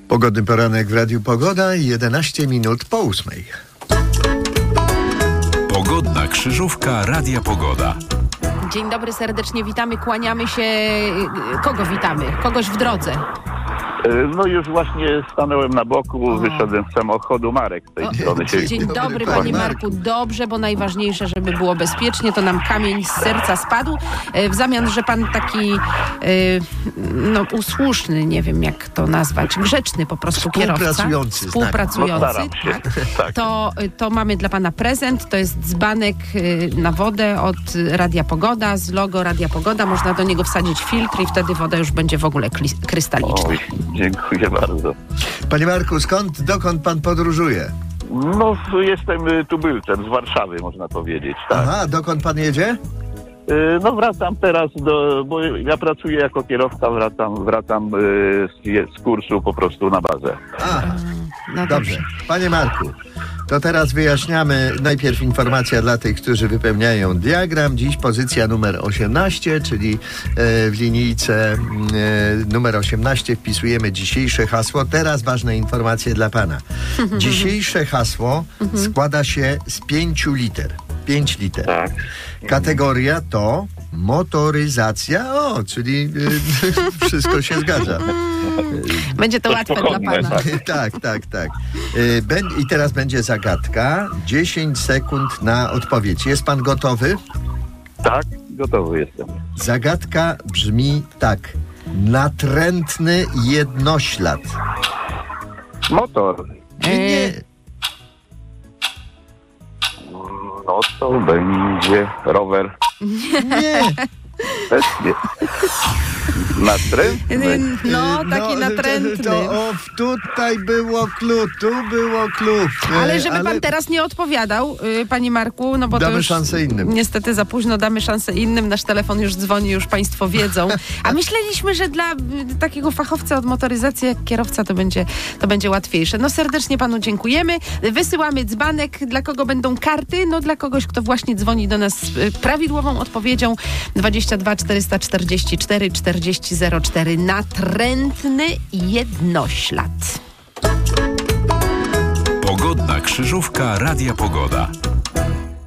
Pogodny poranek w Radiu Pogoda, 11 minut po 8. Pogodna krzyżówka Radia Pogoda. Dzień dobry, serdecznie witamy, kłaniamy się. Kogo witamy? Kogoś w drodze. No już właśnie stanąłem na boku, wyszedłem z samochodu, Marek z tej strony się... Dzień dobry, panie Marku. Dobrze, bo najważniejsze, żeby było bezpiecznie, to nam kamień z serca spadł. W zamian, że pan taki usłuszny, nie wiem jak to nazwać, grzeczny po prostu kierowca. Współpracujący. Tak. To mamy dla pana prezent. To jest dzbanek na wodę od Radia Pogoda, z logo Radia Pogoda. Można do niego wsadzić filtr i wtedy woda już będzie w ogóle krystaliczna. Dziękuję bardzo. Panie Marku, dokąd pan podróżuje? No, jestem tubylcem z Warszawy, można powiedzieć. Tak. Aha, dokąd pan jedzie? No wracam teraz bo ja pracuję jako kierowca, wracam z kursu po prostu na bazę. No dobrze. Panie Marku, to teraz wyjaśniamy najpierw informacja dla tych, którzy wypełniają diagram. Dziś pozycja numer 18, czyli w linijce numer 18 wpisujemy dzisiejsze hasło. Teraz ważne informacje dla pana. Dzisiejsze hasło składa się z 5 liter. 5 liter. Tak. Kategoria to motoryzacja. Czyli wszystko się zgadza. Będzie to łatwe dla pana. Tak. I teraz będzie zagadka. 10 sekund na odpowiedź. Jest pan gotowy? Tak, gotowy jestem. Zagadka brzmi tak. Natrętny jednoślad. Motor. Nie. No to będzie rower. Nie. Też nie. Natrętny. Taki natrętny. Tutaj było clue. Ale żeby pan teraz nie odpowiadał, panie Marku, no bo damy to już szansę innym. Niestety za późno, damy szansę innym. Nasz telefon już dzwoni, już państwo wiedzą. A myśleliśmy, że dla takiego fachowca od motoryzacji jak kierowca to będzie łatwiejsze. No serdecznie panu dziękujemy. Wysyłamy dzbanek. Dla kogo będą karty? No dla kogoś, kto właśnie dzwoni do nas z prawidłową odpowiedzią. 22 444 4004. Natrętny jednoślad. Pogodna krzyżówka Radia Pogoda.